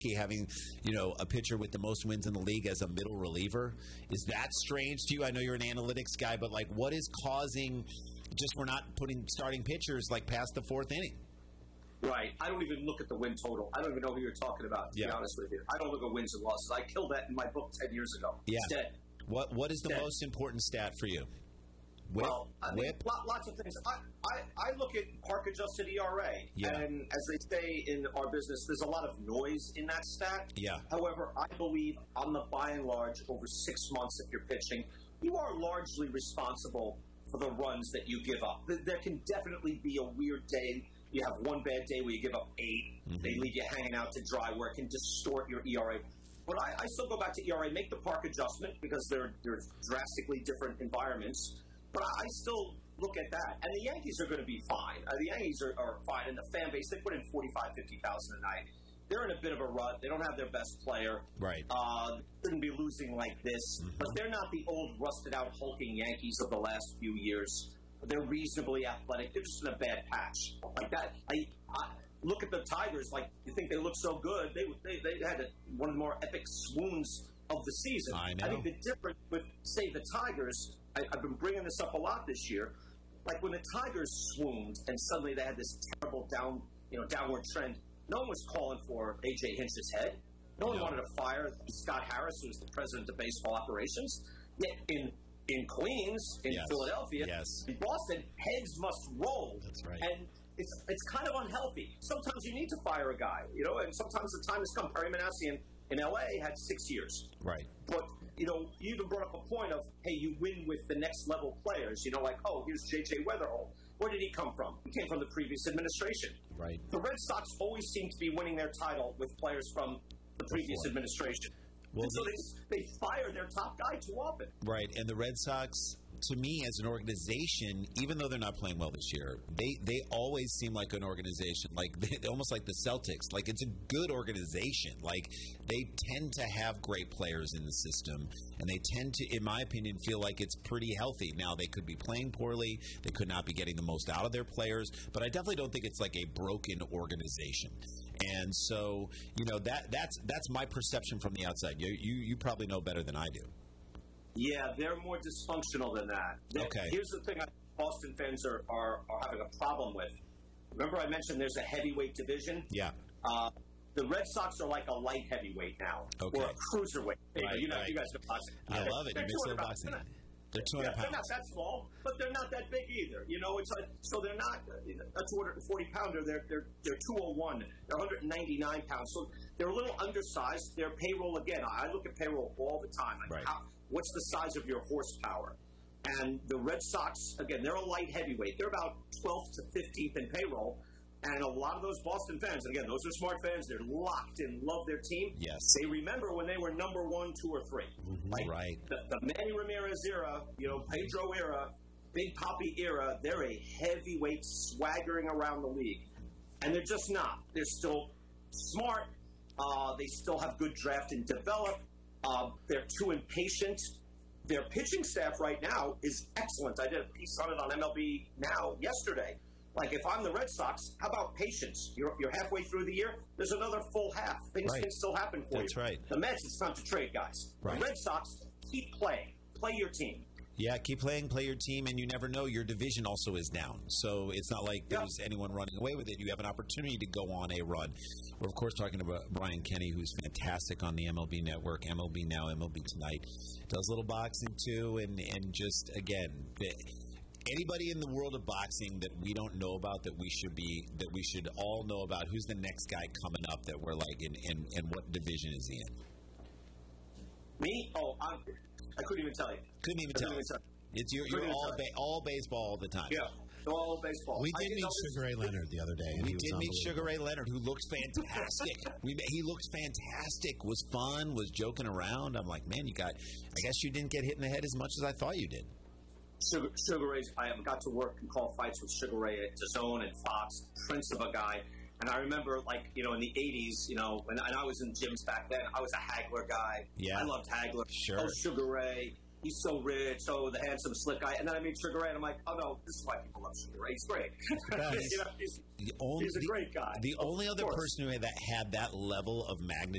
having, a pitcher with the most wins in the league as a middle reliever. Is that strange to you? I know you're an analytics guy, but what is causing just we're not putting starting pitchers past the fourth inning? Right. I don't even look at the win total. I don't even know who you're talking about, to be honest with you. I don't look at wins and losses. I killed that in my book 10 years ago. Yeah. It's dead. What is the most important stat for you? Whip? Lots of things. I look at park-adjusted ERA, and as they say in our business, there's a lot of noise in that stat. Yeah. However, I believe on the by and large, over 6 months if you're pitching, you are largely responsible for the runs that you give up. There can definitely be a weird day. You have one bad day where you give up 8. Mm-hmm. They leave you hanging out to dry, where it can distort your ERA. But I still go back to ERA, make the park adjustment because they're drastically different environments. But I still look at that. And the Yankees are going to be fine. The Yankees are fine. And the fan base, they put in 45,000, 50,000 a night. They're in a bit of a rut. They don't have their best player. Right. They shouldn't be losing like this. Mm-hmm. But they're not the old, rusted-out, hulking Yankees of the last few years. They're reasonably athletic. They're just in a bad patch. Like that. I look at the Tigers. You think they look so good. They had one of the more epic swoons of the season. I know. I think the difference with, say, the Tigers, I've been bringing this up a lot this year. When the Tigers swooned and suddenly they had this terrible downward trend, no one was calling for A.J. Hinch's head. No one wanted to fire Scott Harris, who was the president of baseball operations. Yet in Queens, in Philadelphia, in Boston, heads must roll. That's right. And it's kind of unhealthy. Sometimes you need to fire a guy, and sometimes the time has come. Perry Manassi in L.A. had 6 years. Right. But, you even brought up a point of, hey, you win with the next level players. Here's J.J. Weatherholt. Where did he come from? He came from the previous administration. Right. The Red Sox always seem to be winning their title with players from the previous administration. Well, so they fire their top guy too often. Right. And the Red Sox, to me, as an organization, even though they're not playing well this year, they always seem like an organization, almost like the Celtics. It's a good organization. They tend to have great players in the system, and they tend to, in my opinion, feel like it's pretty healthy. Now, they could be playing poorly. They could not be getting the most out of their players, but I definitely don't think it's like a broken organization. And so, that's my perception from the outside. You probably know better than I do. Yeah, they're more dysfunctional than that. Okay. Here's the thing Boston fans are having a problem with. Remember I mentioned there's a heavyweight division? Yeah. The Red Sox are like a light heavyweight now. Okay. Or a cruiserweight. Right, you guys are boxing. I love it. You mix the boxing. They're 200 pounds. They're not that small, but they're not that big either. So they're not a 240-pounder. They're 201. They're 199 pounds. So they're a little undersized. Their payroll, again, I look at payroll all the time. Right. What's the size of your horsepower? And the Red Sox, again, they're a light heavyweight. They're about 12th to 15th in payroll. And a lot of those Boston fans, and again, those are smart fans, they're locked in, love their team. Yes. They remember when they were number 1, 2, or 3. Mm-hmm. Right. The Manny Ramirez era, Pedro era, Big Papi era, they're a heavyweight swaggering around the league. And they're just not. They're still smart. They still have good draft and develop. They're too impatient. Their pitching staff right now is excellent. I did a piece on it on MLB Now yesterday. If I'm the Red Sox, how about patience? You're halfway through the year. There's another full half. Things can still happen for you. That's right. The Mets, it's time to trade guys. Right. The Red Sox, keep playing. Play your team. Yeah, keep playing, play your team, and you never know. Your division also is down. So it's not like there's anyone running away with it. You have an opportunity to go on a run. We're, of course, talking about Brian Kenny, who's fantastic on the MLB Network, MLB Now, MLB Tonight. Does a little boxing, too, and just, again, anybody in the world of boxing that we don't know about that we should all know about, who's the next guy coming up that we're and what division is he in? Me? Oh, I couldn't even tell you. Couldn't even tell you. It's you're all baseball all the time. Yeah, all baseball. We did meet Sugar Ray Leonard the other day. We did meet Sugar Ray Leonard, who looks fantastic. He looks fantastic. Was fun. Was joking around. I'm like, man, I guess you didn't get hit in the head as much as I thought you did. Sugar Ray, I got to work and call fights with Sugar Ray at DAZN and Fox, prince of a guy. And I remember, in the 80s, when I was in gyms back then, I was a Hagler guy. Yeah. I loved Hagler. Sure. Oh, Sugar Ray. he's so rich, the handsome, slick guy. And then I meet Sugar Ray, and I'm like, oh no, this is why people love Sugar Ray. He's great. He's a great guy. The only other person who had that level of magnitude